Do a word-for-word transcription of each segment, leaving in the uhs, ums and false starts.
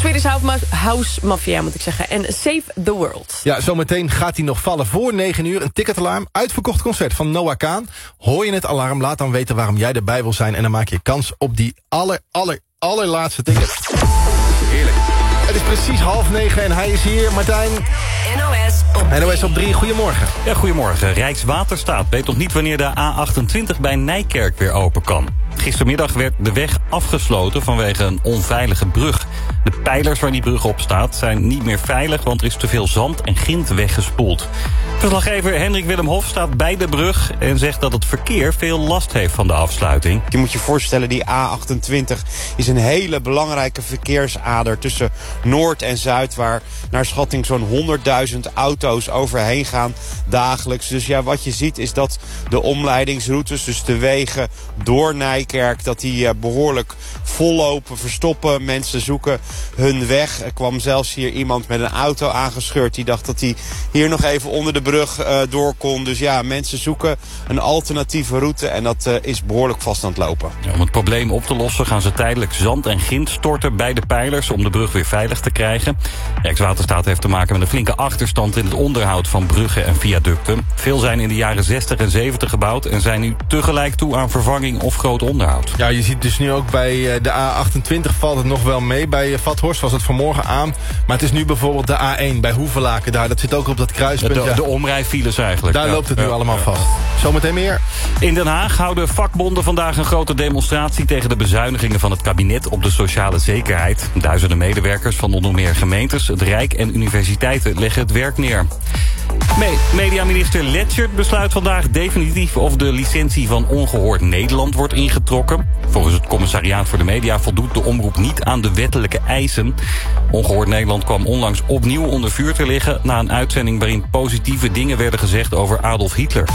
Swedish House Mafia, moet ik zeggen. En Save the World. Ja, zometeen gaat hij nog vallen voor negen uur. Een ticketalarm, uitverkocht concert van Noah Kaan. Hoor je het alarm, laat dan weten waarom jij erbij wil zijn. En dan maak je kans op die aller, aller, allerlaatste ticket. Heerlijk. Het is precies half negen en hij is hier, Martijn. N O S op N O S op drie, goedemorgen. Ja, goedemorgen. Rijkswaterstaat weet nog niet wanneer de A achtentwintig bij Nijkerk weer open kan. Gistermiddag werd de weg afgesloten vanwege een onveilige brug. De pijlers waar die brug op staat zijn niet meer veilig, want er is te veel zand en grind weggespoeld. Verslaggever Hendrik Willem Hof staat bij de brug en zegt dat het verkeer veel last heeft van de afsluiting. Je moet je voorstellen, die A achtentwintig is een hele belangrijke verkeersader tussen Noord en Zuid, waar naar schatting zo'n honderdduizend auto's overheen gaan dagelijks. Dus ja, wat je ziet is dat de omleidingsroutes, dus de wegen door Nijkerk, dat die uh, behoorlijk vollopen, verstoppen. Mensen zoeken hun weg. Er kwam zelfs hier iemand met een auto aangescheurd. Die dacht dat hij hier nog even onder de brug uh, door kon. Dus ja, mensen zoeken een alternatieve route en dat uh, is behoorlijk vast aan het lopen. Ja, om het probleem op te lossen gaan ze tijdelijk zand en grind storten bij de pijlers om de brug weer veilig te krijgen. Rijkswaterstaat heeft te maken met een flinke achterstand in het onderhoud van bruggen en viaducten. Veel zijn in de jaren zestig en zeventig gebouwd en zijn nu tegelijk toe aan vervanging of groot onderhoud. Ja, je ziet dus nu ook bij de A achtentwintig valt het nog wel mee. Bij Vathorst was het vanmorgen aan. Maar het is nu bijvoorbeeld de A één bij Hoevelaken daar. Dat zit ook op dat kruispunt. De, de, ja. de omrijfiles eigenlijk. Daar ja. loopt het nu ja. allemaal vast. Zometeen meer. In Den Haag houden vakbonden vandaag een grote demonstratie tegen de bezuinigingen van het kabinet op de sociale zekerheid. Duizenden medewerkers van onder meer gemeentes, het Rijk en universiteiten leggen het werk neer. Me- Mediaminister Letchert besluit vandaag definitief of de licentie van Ongehoord Nederland wordt ingetrokken. Volgens het Commissariaat voor de Media voldoet de omroep niet aan de wettelijke eisen. Ongehoord Nederland kwam onlangs opnieuw onder vuur te liggen na een uitzending waarin positieve dingen werden gezegd over Adolf Hitler.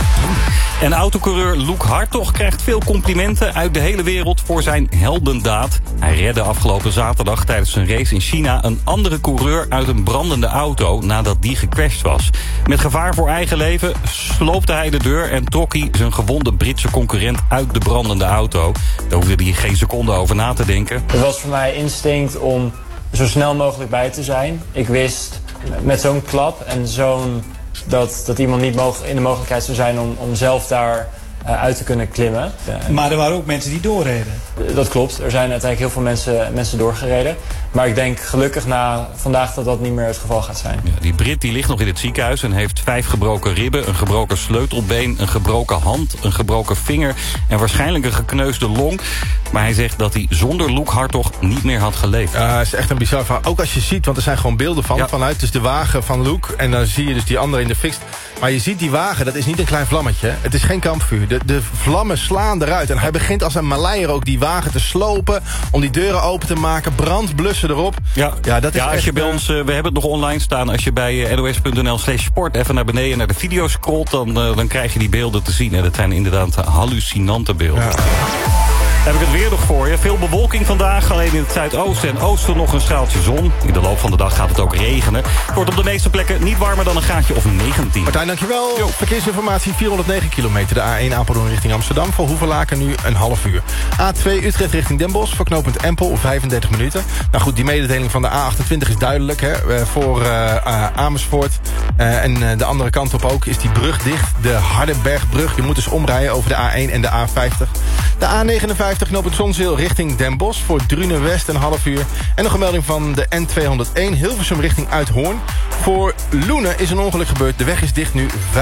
En autocoureur Luc Hartog krijgt veel complimenten uit de hele wereld voor zijn heldendaad. Hij redde afgelopen zaterdag tijdens een race in China een andere coureur uit een brandende auto nadat die gecrashed was. Met gevaar voor eigen leven sloopte hij de deur en trok hij zijn gewonde Britse concurrent uit de brandende auto. Daar hoefde hij geen seconde over na te denken. Het was voor mij instinct om zo snel mogelijk bij te zijn. Ik wist met zo'n klap en zo'n Dat, dat iemand niet moog, in de mogelijkheid zou zijn om, om zelf daar uh, uit te kunnen klimmen. Maar er waren ook mensen die doorreden. Dat klopt. Er zijn uiteindelijk heel veel mensen, mensen doorgereden. Maar ik denk gelukkig na vandaag dat dat niet meer het geval gaat zijn. Ja, die Brit die ligt nog in het ziekenhuis en heeft vijf gebroken ribben, een gebroken sleutelbeen, een gebroken hand, een gebroken vinger en waarschijnlijk een gekneusde long. Maar hij zegt dat hij zonder Luc Hartog niet meer had geleefd. Ja, uh, is echt een bizar verhaal. Ook als je ziet, want er zijn gewoon beelden van, ja. vanuit dus de wagen van Luc. En dan zie je dus die andere in de fik. Maar je ziet die wagen, dat is niet een klein vlammetje. Het is geen kampvuur. De, de vlammen slaan eruit. En hij begint als een Maleier ook die wagen te slopen, om die deuren open te maken, brand, blussen erop. Ja, ja, dat is ja als echt, je bij ons, uh, we hebben het nog online staan. Als je bij uh, nos.nl slash sport even naar beneden naar de video scrolt, dan, uh, dan krijg je die beelden te zien. En dat zijn inderdaad hallucinante beelden. Ja. Heb ik het weer nog voor je. Veel bewolking vandaag. Alleen in het zuidoosten en oosten nog een straaltje zon. In de loop van de dag gaat het ook regenen. Het wordt op de meeste plekken niet warmer dan een graadje of negentien. Martijn, dankjewel. Yo. Verkeersinformatie vierhonderdnegen kilometer. De A één Apeldoorn richting Amsterdam. Voor Hoevelaken nu een half uur. A twee Utrecht richting Den Bosch. Voor knooppunt Empel vijfendertig minuten. Nou goed, die mededeling van de A achtentwintig is duidelijk. Hè. Uh, voor uh, uh, Amersfoort. Uh, en uh, de andere kant op ook is die brug dicht. De Hardenbergbrug. Je moet dus omrijden over de A één en de A vijftig. De A negenenvijftig knooppunt Zonzeel richting Den Bosch. Voor Drunen West een half uur. En nog een melding van de N tweehonderdéén Hilversum richting Uithoorn. Voor Loenen is een ongeluk gebeurd. De weg is dicht nu.